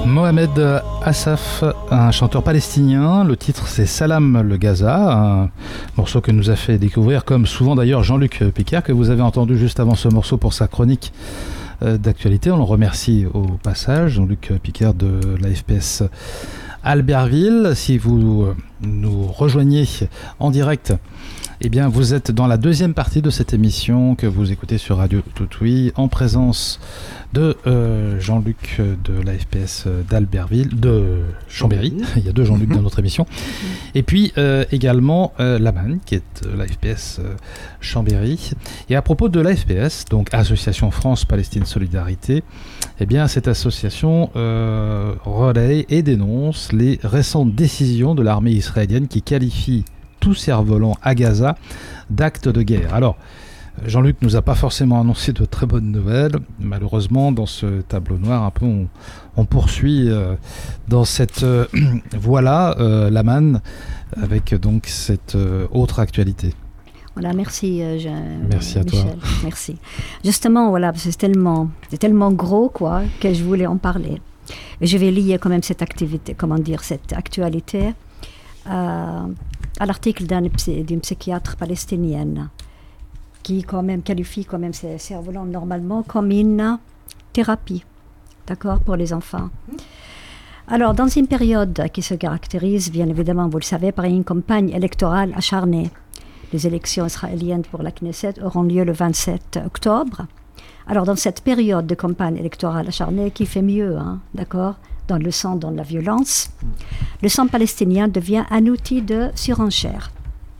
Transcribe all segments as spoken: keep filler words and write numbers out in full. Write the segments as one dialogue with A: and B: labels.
A: Mohamed Assaf, un chanteur palestinien. Le titre c'est Salam le Gaza, un morceau que nous a fait découvrir, comme souvent d'ailleurs, Jean-Luc Picard, que vous avez entendu juste avant ce morceau pour sa chronique d'actualité. On le remercie au passage, Jean-Luc Picard de l'A F P S Albertville. Si vous nous rejoignez en direct, eh bien, vous êtes dans la deuxième partie de cette émission que vous écoutez sur Radio Toutouille en présence de euh, Jean-Luc de l'A F P S d'Albertville, de Chambéry. Il y a deux Jean-Luc dans notre émission. Et puis euh, également euh, Laman, qui est de l'A F P S euh, Chambéry. Et à propos de l'A F P S, donc Association France-Palestine Solidarité, eh bien, cette association euh, relaie et dénonce les récentes décisions de l'armée israélienne qui qualifie tout cerf-volant à Gaza d'actes de guerre. Alors, Jean-Luc nous a pas forcément annoncé de très bonnes nouvelles. Malheureusement, dans ce tableau noir, un peu, on, on poursuit euh, dans cette euh, voie-là, euh, Laman, avec donc cette euh, autre actualité.
B: Voilà, merci. Euh, je,
A: merci à
B: Michel,
A: toi.
B: Merci. Justement, voilà, c'est tellement, c'est tellement gros, quoi, que je voulais en parler. Et je vais lier quand même cette activité, comment dire, cette actualité euh, à l'article d'un, d'une psychiatre palestinienne qui quand même qualifie quand même ces cerfs-volants normalement comme une thérapie, d'accord, pour les enfants. Alors, dans une période qui se caractérise, bien évidemment, vous le savez, par une campagne électorale acharnée, les élections israéliennes pour la Knesset auront lieu le vingt-sept octobre. Alors, dans cette période de campagne électorale acharnée, qui fait mieux, hein, d'accord, dans le sang, dans la violence, le sang palestinien devient un outil de surenchère.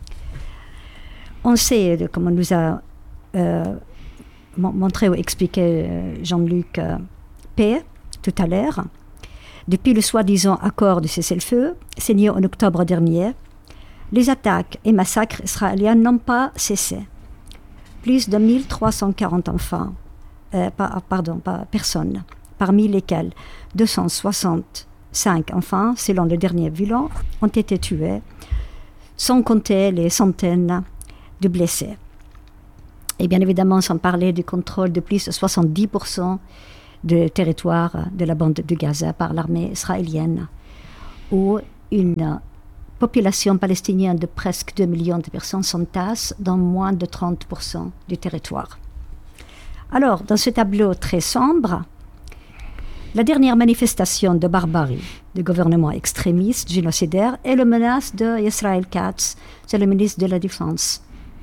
B: On sait, comme on nous a euh, montré ou expliqué euh, Jean-Luc euh, P. tout à l'heure, depuis le soi-disant accord de cessez-le-feu, signé en octobre dernier, les attaques et massacres israéliens n'ont pas cessé. Plus de mille trois cent quarante enfants, euh, pas, pardon, pas personnes, parmi lesquels deux cent soixante-cinq enfants, selon le dernier bilan, ont été tués, sans compter les centaines de blessés. Et bien évidemment, sans parler du contrôle de plus de soixante-dix pour cent du territoire de la bande de Gaza par l'armée israélienne, où une population palestinienne de presque deux millions de personnes s'entasse dans moins de trente pour cent du territoire. Alors, dans ce tableau très sombre, la dernière manifestation de barbarie du gouvernement extrémiste, génocidaire, est la menace de Israël Katz, c'est le ministre de la Défense,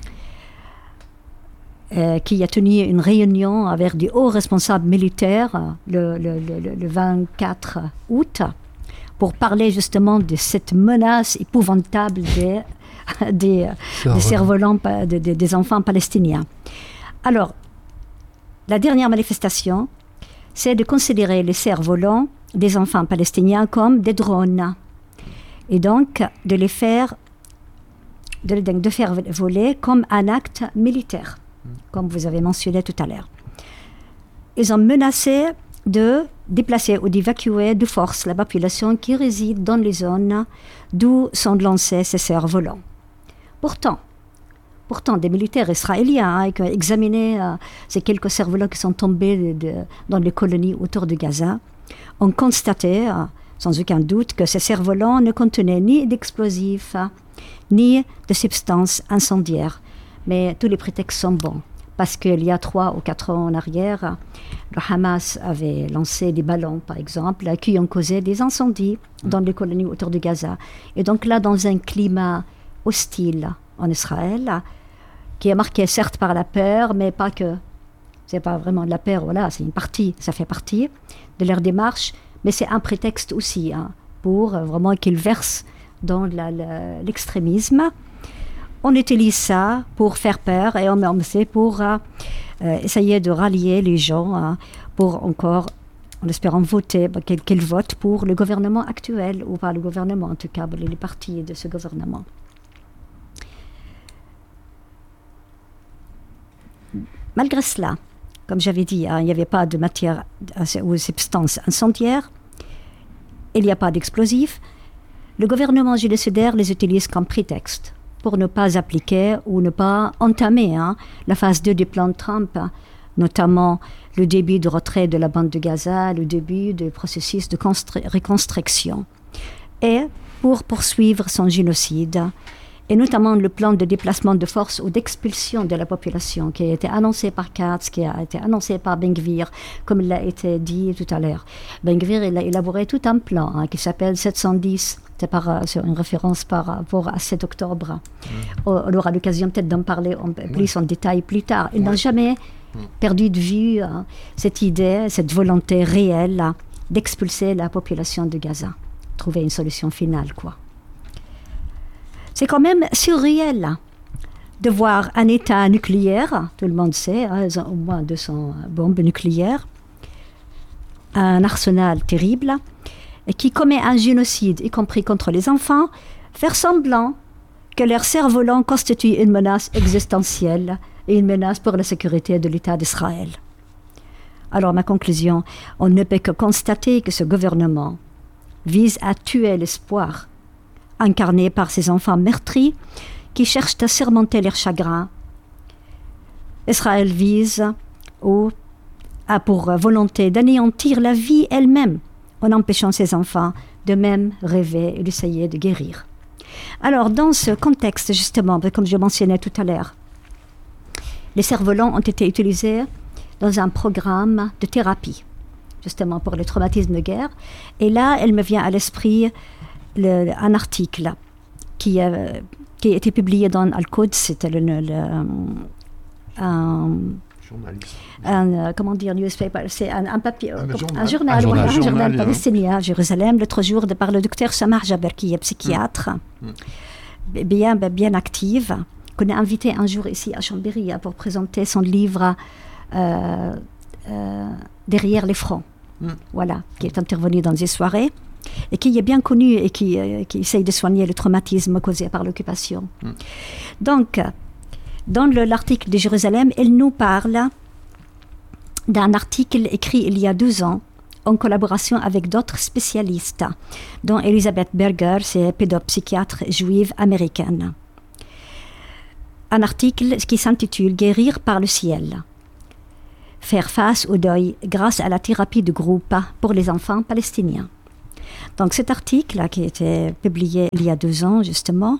B: euh, qui a tenu une réunion avec des hauts responsables militaires le, le, le, le vingt-quatre août pour parler justement de cette menace épouvantable des, des, des cerfs-volants, des, des, des enfants palestiniens. Alors, la dernière manifestation, c'est de considérer les cerfs-volants des enfants palestiniens comme des drones. Et donc, de les faire, de, de faire voler comme un acte militaire, comme vous avez mentionné tout à l'heure. Ils ont menacé de déplacer ou d'évacuer de force la population qui réside dans les zones d'où sont lancés ces cerfs-volants. Pourtant, Pourtant, des militaires israéliens hein, qui ont examiné euh, ces quelques cerfs-volants qui sont tombés de, de, dans les colonies autour de Gaza, ont constaté, euh, sans aucun doute, que ces cerfs-volants ne contenaient ni d'explosifs, euh, ni de substances incendiaires. Mais tous les prétextes sont bons, parce qu'il y a trois ou quatre ans en arrière, le Hamas avait lancé des ballons, par exemple, qui ont causé des incendies dans les colonies autour de Gaza. Et donc là, dans un climat hostile en Israël, qui est marqué certes par la peur, mais pas que. C'est pas vraiment de la peur, voilà, c'est une partie, ça fait partie de leur démarche, mais c'est un prétexte aussi hein, pour euh, vraiment qu'ils versent dans la, la, l'extrémisme. On utilise ça pour faire peur et on, on sait pour euh, euh, essayer de rallier les gens hein, pour encore, en espérant voter, qu'ils, qu'ils votent pour le gouvernement actuel, ou pas le gouvernement en tout cas, les partis de ce gouvernement. Malgré cela, comme j'avais dit, hein, il n'y avait pas de matière ou de substances incendiaires, il n'y a pas d'explosifs. Le gouvernement génocidaire les utilise comme prétexte pour ne pas appliquer ou ne pas entamer hein, la phase deux du plan de Trump notamment le début du retrait de la bande de Gaza, le début du processus de constru- reconstruction, et pour poursuivre son génocide, et notamment le plan de déplacement de force ou d'expulsion de la population qui a été annoncé par Katz, qui a été annoncé par Ben Gvir, comme il a été dit tout à l'heure. Ben Gvir, il a élaboré tout un plan hein, qui s'appelle sept cent dix, c'est, par, c'est une référence par rapport à sept octobre. Mmh. On aura l'occasion peut-être d'en parler en, plus mmh. en détail plus tard. Il mmh. n'a jamais mmh. perdu de vue hein, cette idée, cette volonté réelle hein, d'expulser la population de Gaza, trouver une solution finale, quoi. C'est quand même surréel hein, de voir un État nucléaire, tout le monde sait, hein, ils ont au moins deux cents bombes nucléaires, un arsenal terrible, et qui commet un génocide, y compris contre les enfants, faire semblant que leur cerf-volant constitue une menace existentielle et une menace pour la sécurité de l'État d'Israël. Alors ma conclusion, on ne peut que constater que ce gouvernement vise à tuer l'espoir incarné par ces enfants meurtris qui cherchent à surmonter leurs chagrins. Israël vise ou a pour volonté d'anéantir la vie elle-même en empêchant ses enfants de même rêver et d'essayer de guérir. Alors, dans ce contexte, justement, comme je mentionnais tout à l'heure, les cerfs-volants ont été utilisés dans un programme de thérapie, justement pour le traumatisme de guerre. Et là, elle me vient à l'esprit Le, un article qui a, qui a été publié dans Al-Quds, c'était le, le, le un,
C: journaliste.
B: Un, comment dire, newspaper, c'est un, un papier,
C: un,
B: un,
C: journal.
B: un journal,
A: un journal,
B: un
A: journal,
B: journal
C: hein.
B: palestinien à Jérusalem, l'autre jour, de par le docteur Samar Jaber, qui est psychiatre, mm. bien, bien active, qu'on a invité un jour ici à Chambéry pour présenter son livre euh, euh, Derrière les fronts, mm. voilà, qui est intervenu dans des soirées. Et qui est bien connu et qui, euh, qui essaye de soigner le traumatisme causé par l'occupation. Mm. Donc, dans le, l'article de Jérusalem, elle nous parle d'un article écrit il y a deux ans en collaboration avec d'autres spécialistes, dont Elizabeth Berger, c'est pédopsychiatre juive américaine. Un article qui s'intitule « Guérir par le ciel ». Faire face au deuil grâce à la thérapie de groupe pour les enfants palestiniens. Donc cet article là, qui a été publié il y a deux ans justement,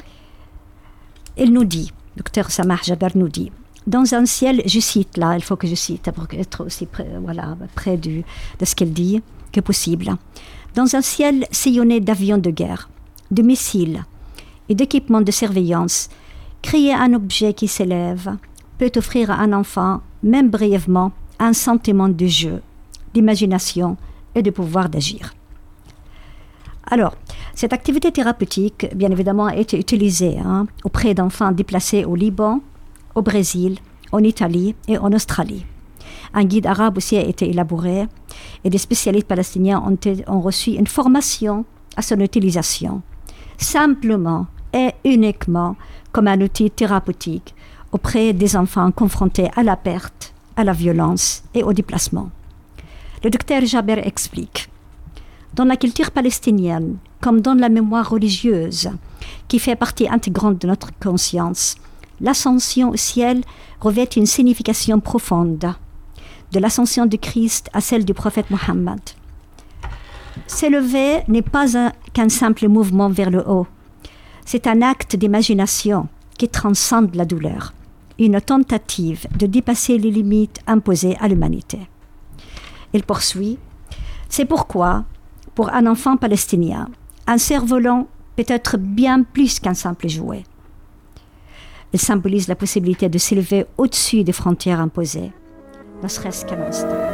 B: il nous dit, docteur Samar Jaber nous dit, dans un ciel, je cite là, il faut que je cite pour être aussi près, voilà, près du, de ce qu'elle dit que possible, dans un ciel sillonné d'avions de guerre, de missiles et d'équipements de surveillance, créer un objet qui s'élève peut offrir à un enfant, même brièvement, un sentiment de jeu, d'imagination et de pouvoir d'agir. Alors, cette activité thérapeutique, bien évidemment, a été utilisée hein, auprès d'enfants déplacés au Liban, au Brésil, en Italie et en Australie. Un guide arabe aussi a été élaboré et des spécialistes palestiniens ont, t- ont reçu une formation à son utilisation, simplement et uniquement comme un outil thérapeutique auprès des enfants confrontés à la perte, à la violence et au déplacement. Le docteur Jaber explique. Dans la culture palestinienne, comme dans la mémoire religieuse, qui fait partie intégrante de notre conscience, l'ascension au ciel revêt une signification profonde, de l'ascension de Christ à celle du prophète Mohammed. S'élever n'est pas un, qu'un simple mouvement vers le haut, c'est un acte d'imagination qui transcende la douleur, une tentative de dépasser les limites imposées à l'humanité. Il poursuit, c'est pourquoi, pour un enfant palestinien, un cerf-volant peut être bien plus qu'un simple jouet. Il symbolise la possibilité de s'élever au-dessus des frontières imposées, ne serait-ce qu'un instant.